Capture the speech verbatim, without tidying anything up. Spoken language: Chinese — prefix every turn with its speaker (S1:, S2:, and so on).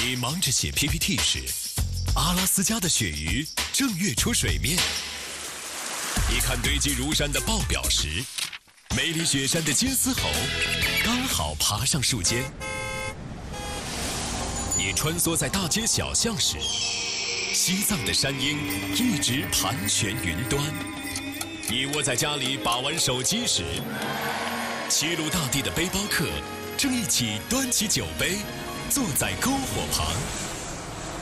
S1: 你忙着写 P P T 时，阿拉斯加的鳕鱼正跃出水面。你看堆积如山的报表时，美丽雪山的金丝猴刚好爬上树尖。你穿梭在大街小巷时，西藏的山鹰一直盘旋云端。你窝在家里把玩手机时，七路大地的背包客正一起端起酒杯，坐在篝火旁。